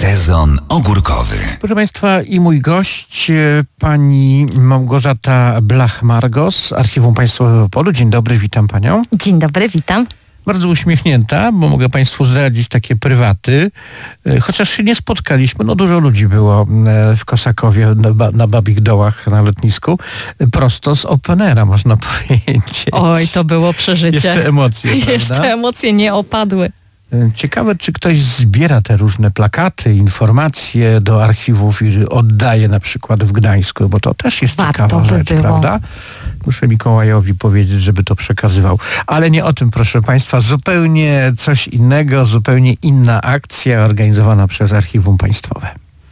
Sezon ogórkowy. Proszę Państwa, i mój gość, pani Małgorzata Blach-Margos z Archiwum Państwowego w Opolu. Dzień dobry, witam panią. Dzień dobry, witam. Bardzo uśmiechnięta, bo mogę państwu zdradzić takie prywaty. Chociaż się nie spotkaliśmy, no dużo ludzi było w Kosakowie, na Babich Dołach, na lotnisku. Prosto z Openera, można powiedzieć. Oj, to było przeżycie. Jeszcze emocje, prawda? Jeszcze emocje nie opadły. Ciekawe, czy ktoś zbiera te różne plakaty, informacje do archiwów i oddaje na przykład w Gdańsku, bo to też jest ciekawa rzecz, prawda? Muszę Mikołajowi powiedzieć, żeby to przekazywał. Ale nie o tym, proszę Państwa. Zupełnie coś innego, zupełnie inna akcja organizowana przez Archiwum Państwowe.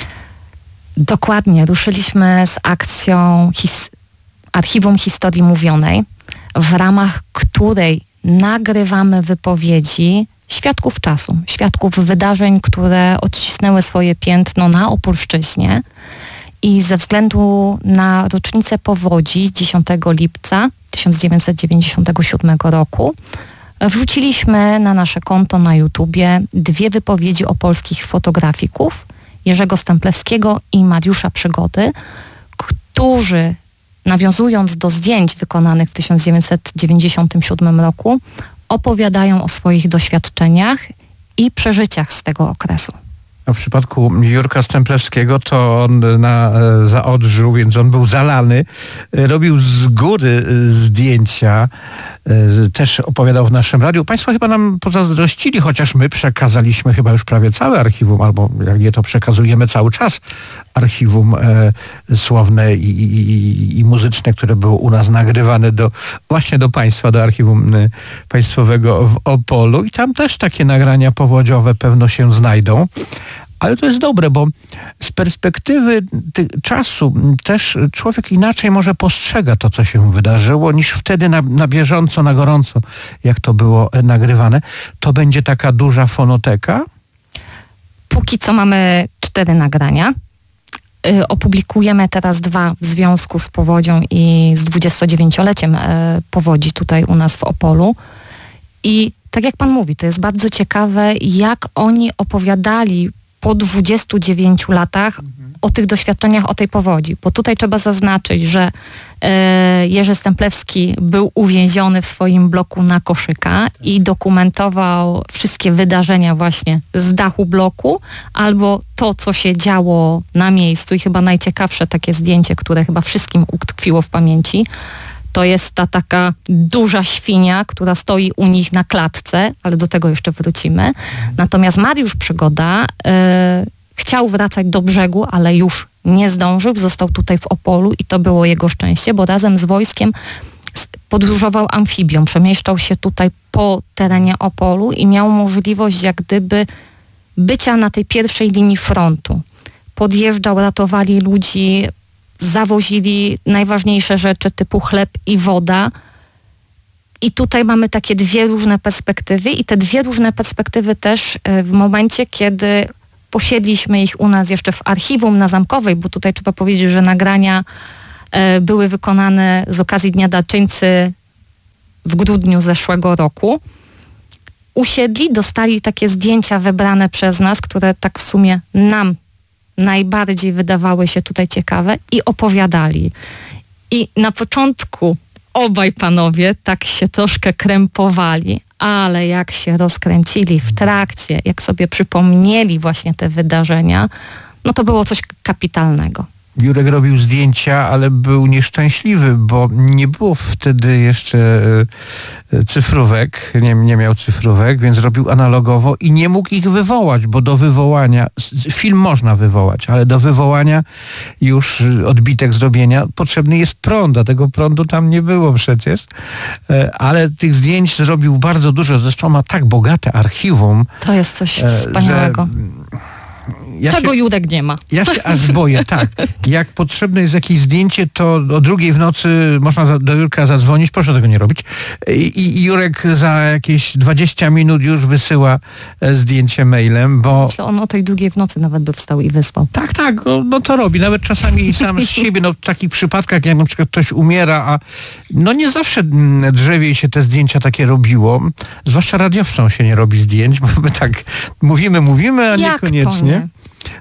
Dokładnie. Ruszyliśmy z akcją Archiwum Historii Mówionej, w ramach której nagrywamy wypowiedzi świadków czasu, świadków wydarzeń, które odcisnęły swoje piętno na Opolszczyźnie. I ze względu na rocznicę powodzi 10 lipca 1997 roku wrzuciliśmy na nasze konto na YouTubie 2 wypowiedzi opolskich fotografików, Jerzego Stemplewskiego i Mariusza Przygody, którzy, nawiązując do zdjęć wykonanych w 1997 roku, opowiadają o swoich doświadczeniach i przeżyciach z tego okresu. A w przypadku Jurka Stemplewskiego to on na Zaodrzu, więc on był zalany. Robił z góry zdjęcia. Też opowiadał w naszym radiu. Państwo chyba nam pozazdrościli, chociaż my przekazaliśmy chyba już prawie całe archiwum, albo jak nie, to przekazujemy cały czas archiwum słowne i muzyczne, które było u nas nagrywane właśnie do państwa, do Archiwum Państwowego w Opolu. I tam też takie nagrania powodziowe pewno się znajdą. Ale to jest dobre, bo z perspektywy czasu też człowiek inaczej może postrzega to, co się wydarzyło, niż wtedy na bieżąco, na gorąco, jak to było nagrywane. To będzie taka duża fonoteka? Póki co mamy 4 nagrania. Opublikujemy teraz 2 w związku z powodzią i z 29-leciem powodzi tutaj u nas w Opolu. I tak jak pan mówi, to jest bardzo ciekawe, jak oni opowiadali po 29 latach o tych doświadczeniach, o tej powodzi. Bo tutaj trzeba zaznaczyć, że Jerzy Stemplewski był uwięziony w swoim bloku na Koszyka i dokumentował wszystkie wydarzenia właśnie z dachu bloku, albo to, co się działo na miejscu. I chyba najciekawsze takie zdjęcie, które chyba wszystkim utkwiło w pamięci, to jest ta taka duża świnia, która stoi u nich na klatce, ale do tego jeszcze wrócimy. Natomiast Mariusz Przygoda chciał wracać do brzegu, ale już nie zdążył, został tutaj w Opolu i to było jego szczęście, bo razem z wojskiem podróżował amfibią, przemieszczał się tutaj po terenie Opolu i miał możliwość jak gdyby bycia na tej pierwszej linii frontu. Podjeżdżał, ratowali ludzi, zawozili najważniejsze rzeczy typu chleb i woda. I tutaj mamy takie 2 różne perspektywy i te 2 różne perspektywy też w momencie, kiedy posiedliśmy ich u nas jeszcze w archiwum na Zamkowej, bo tutaj trzeba powiedzieć, że nagrania były wykonane z okazji Dnia Darczyńcy w grudniu zeszłego roku. Usiedli, dostali takie zdjęcia wybrane przez nas, które tak w sumie nam najbardziej wydawały się tutaj ciekawe i opowiadali. I na początku obaj panowie tak się troszkę krępowali, ale jak się rozkręcili w trakcie, jak sobie przypomnieli właśnie te wydarzenia, no to było coś kapitalnego. Jurek robił zdjęcia, ale był nieszczęśliwy, bo nie było wtedy jeszcze cyfrówek, nie miał cyfrówek, więc robił analogowo i nie mógł ich wywołać, bo do wywołania, film można wywołać, ale do wywołania już odbitek zrobienia potrzebny jest prąd, a tego prądu tam nie było przecież. Ale tych zdjęć zrobił bardzo dużo, zresztą ma tak bogate archiwum. To jest coś wspaniałego. Czego Jurek nie ma. Ja się aż boję, tak. Jak potrzebne jest jakieś zdjęcie, to o 2 w nocy można do Jurka zadzwonić, proszę tego nie robić. I Jurek za jakieś 20 minut już wysyła zdjęcie mailem, bo... Myślę, on o tej 2 w nocy nawet by wstał i wysłał. Tak, no to robi. Nawet czasami sam z siebie, no w takich przypadkach, jak na przykład ktoś umiera, a no nie zawsze drzewiej się te zdjęcia takie robiło. Zwłaszcza radiowcom się nie robi zdjęć, bo my tak mówimy, a jak niekoniecznie.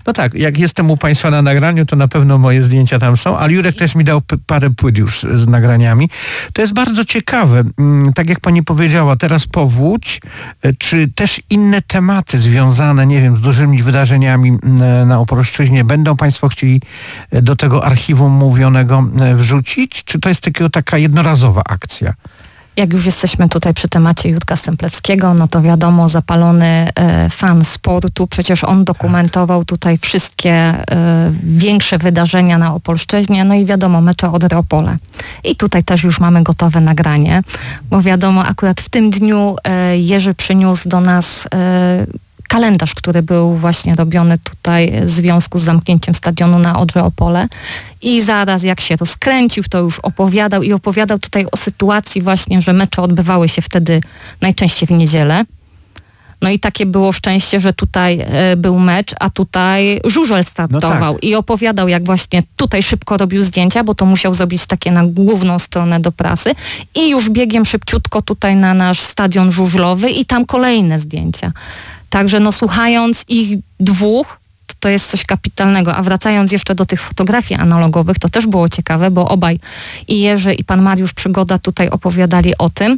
No tak, jak jestem u Państwa na nagraniu, to na pewno moje zdjęcia tam są, ale Jurek też mi dał parę płyt już z nagraniami. To jest bardzo ciekawe. Tak jak Pani powiedziała, teraz powódź, czy też inne tematy związane, nie wiem, z dużymi wydarzeniami na Opolszczyźnie, będą Państwo chcieli do tego archiwum mówionego wrzucić, czy to jest taka jednorazowa akcja? Jak już jesteśmy tutaj przy temacie Jurka Stemplewskiego, no to wiadomo, zapalony fan sportu, przecież on dokumentował tutaj wszystkie większe wydarzenia na Opolszczyźnie, no i wiadomo, mecze Odry Opole. I tutaj też już mamy gotowe nagranie, bo wiadomo, akurat w tym dniu Jerzy przyniósł do nas kalendarz, który był właśnie robiony tutaj w związku z zamknięciem stadionu na Odrze Opole. I zaraz jak się rozkręcił, to już opowiadał tutaj o sytuacji właśnie, że mecze odbywały się wtedy najczęściej w niedzielę. No i takie było szczęście, że tutaj był mecz, a tutaj żużel startował. No tak. I opowiadał, jak właśnie tutaj szybko robił zdjęcia, bo to musiał zrobić takie na główną stronę do prasy. I już biegiem szybciutko tutaj na nasz stadion żużlowy i tam kolejne zdjęcia. Także no słuchając ich dwóch, to jest coś kapitalnego. A wracając jeszcze do tych fotografii analogowych, to też było ciekawe, bo obaj, i Jerzy, i pan Mariusz Przygoda tutaj opowiadali o tym,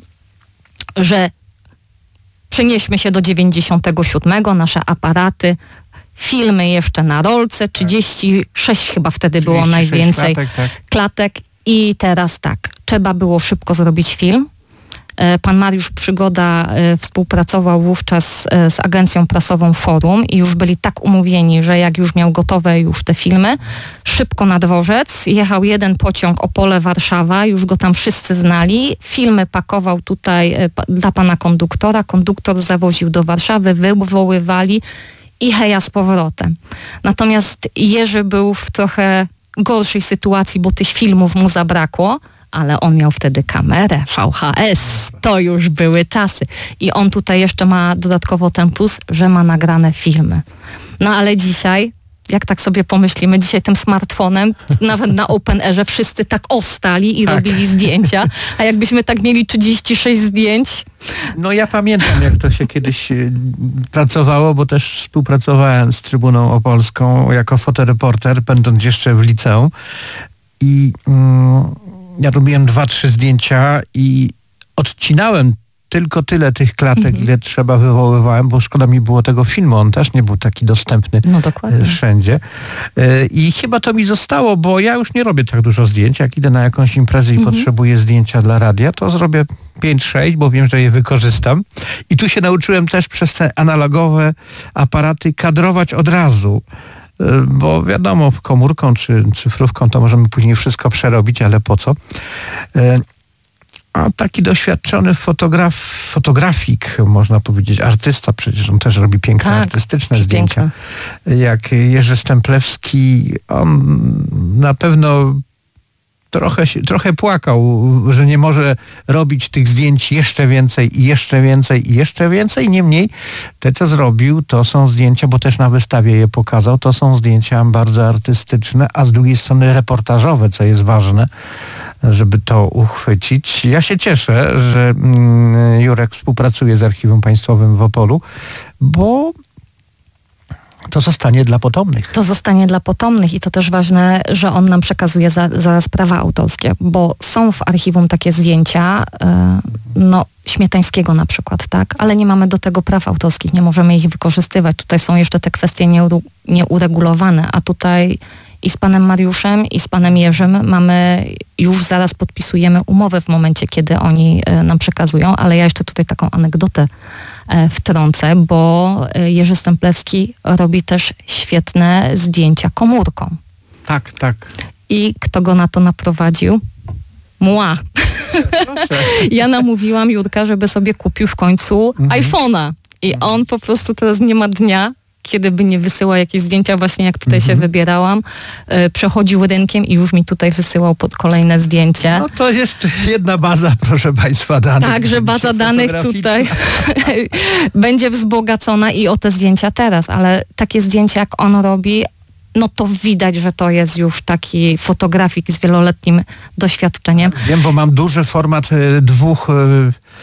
że przenieśmy się do 97, nasze aparaty, filmy jeszcze na rolce, 36 chyba wtedy było najwięcej klatek. I teraz tak, trzeba było szybko zrobić film. Pan Mariusz Przygoda współpracował wówczas z agencją prasową Forum i już byli tak umówieni, że jak już miał gotowe już te filmy, szybko na dworzec, jechał jeden pociąg Opole-Warszawa, już go tam wszyscy znali, filmy pakował tutaj dla pana konduktora, konduktor zawoził do Warszawy, wywoływali i heja z powrotem. Natomiast Jerzy był w trochę gorszej sytuacji, bo tych filmów mu zabrakło, ale on miał wtedy kamerę VHS, to już były czasy. I on tutaj jeszcze ma dodatkowo ten plus, że ma nagrane filmy. No ale dzisiaj, jak tak sobie pomyślimy, dzisiaj tym smartfonem, nawet na Open Airze wszyscy tak ostali i robili zdjęcia, a jakbyśmy tak mieli 36 zdjęć. No ja pamiętam, jak to się kiedyś pracowało, bo też współpracowałem z Trybuną Opolską jako fotoreporter, będąc jeszcze w liceum. I ja robiłem 2-3 zdjęcia i odcinałem tylko tyle tych klatek, ile trzeba, wywoływałem, bo szkoda mi było tego filmu, on też nie był taki dostępny wszędzie. I chyba to mi zostało, bo ja już nie robię tak dużo zdjęć. Jak idę na jakąś imprezę i potrzebuję zdjęcia dla radia, to zrobię 5-6, bo wiem, że je wykorzystam. I tu się nauczyłem też przez te analogowe aparaty kadrować od razu. Bo wiadomo, komórką czy cyfrówką to możemy później wszystko przerobić, ale po co? A taki doświadczony fotografik, można powiedzieć, artysta, przecież on też robi piękne, artystyczne zdjęcia. Jak Jerzy Stemplewski, on na pewno trochę płakał, że nie może robić tych zdjęć jeszcze więcej i jeszcze więcej i jeszcze więcej. Niemniej te, co zrobił, to są zdjęcia, bo też na wystawie je pokazał, to są zdjęcia bardzo artystyczne, a z drugiej strony reportażowe, co jest ważne, żeby to uchwycić. Ja się cieszę, że Jurek współpracuje z Archiwum Państwowym w Opolu, bo to zostanie dla potomnych. To zostanie dla potomnych i to też ważne, że on nam przekazuje zaraz prawa autorskie, bo są w archiwum takie zdjęcia, Śmietańskiego na przykład, tak? Ale nie mamy do tego praw autorskich, nie możemy ich wykorzystywać. Tutaj są jeszcze te kwestie nieuregulowane, a tutaj i z panem Mariuszem, i z panem Jerzym już zaraz podpisujemy umowę w momencie, kiedy oni nam przekazują, ale ja jeszcze tutaj taką anegdotę wtrącę, bo Jerzy Stemplewski robi też świetne zdjęcia komórką. Tak. I kto go na to naprowadził? Mła. Ja namówiłam Jurka, żeby sobie kupił w końcu iPhone'a. I on po prostu teraz nie ma dnia, kiedy by nie wysyłał jakieś zdjęcia, właśnie jak tutaj się wybierałam, przechodził rynkiem i już mi tutaj wysyłał pod kolejne zdjęcie. No to jest jedna baza, proszę Państwa, danych. Także baza danych tutaj będzie wzbogacona i o te zdjęcia teraz, ale takie zdjęcia jak on robi, no to widać, że to jest już taki fotografik z wieloletnim doświadczeniem. Wiem, bo mam duży format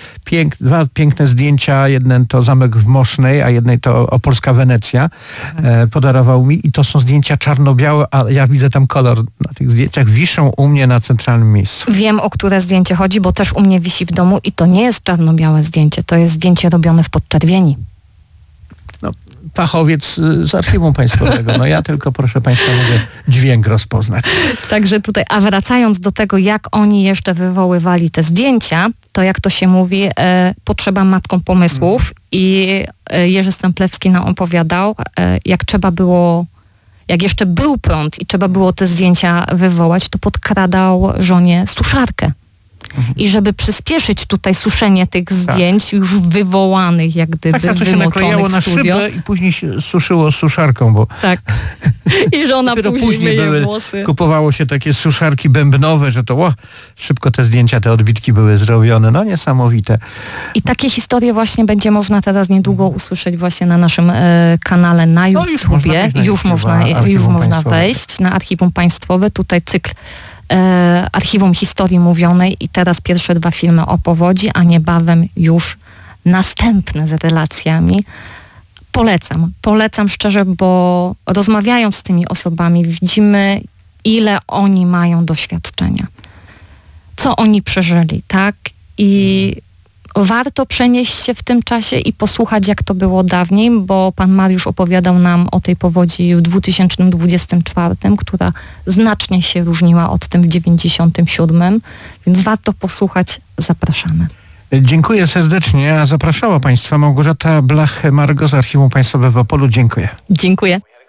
Dwa piękne zdjęcia. Jeden to zamek w Mosznej, a jednej to opolska Wenecja. Podarował mi i to są zdjęcia czarno-białe, a ja widzę tam kolor na tych zdjęciach. Wiszą u mnie na centralnym miejscu. Wiem, o które zdjęcie chodzi, bo też u mnie wisi w domu i to nie jest czarno-białe zdjęcie, to jest zdjęcie robione w podczerwieni. No, fachowiec z archiwum państwowego. No ja tylko, proszę państwa, mogę dźwięk rozpoznać. Także tutaj, a wracając do tego, jak oni jeszcze wywoływali te zdjęcia, to jak to się mówi, potrzeba matką pomysłów i Jerzy Stemplewski nam opowiadał, jak trzeba było, jak jeszcze był prąd i trzeba było te zdjęcia wywołać, to podkradał żonie suszarkę. I żeby przyspieszyć tutaj suszenie tych zdjęć już wywołanych, jak gdyby tak, to się naklejało na szybę i później się suszyło suszarką, bo tak. I żona później myje włosy. Kupowało się takie suszarki bębnowe, że to szybko te zdjęcia, te odbitki były zrobione. No niesamowite. I takie historie właśnie będzie można teraz niedługo usłyszeć właśnie na naszym kanale na YouTubie. Już można wejść na Archiwum Państwowe. Tutaj cykl Archiwum Historii Mówionej i teraz pierwsze 2 filmy o powodzi, a niebawem już następne z relacjami. Polecam szczerze, bo rozmawiając z tymi osobami widzimy, ile oni mają doświadczenia, co oni przeżyli, tak? I warto przenieść się w tym czasie i posłuchać, jak to było dawniej, bo pan Mariusz opowiadał nam o tej powodzi w 2024, która znacznie się różniła od tym w 97, więc warto posłuchać. Zapraszamy. Dziękuję serdecznie, a zapraszała państwa Małgorzata Blach-Margo z Archiwum Państwowego w Opolu. Dziękuję. Dziękuję.